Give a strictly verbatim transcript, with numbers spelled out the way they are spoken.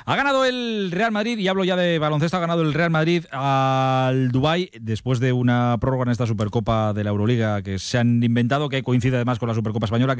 Ha ganado el Real Madrid, y hablo ya de baloncesto, ha ganado el Real Madrid al Dubái después de una prórroga en esta Supercopa de la Euroliga que se han inventado, que coincide además con la Supercopa Española, que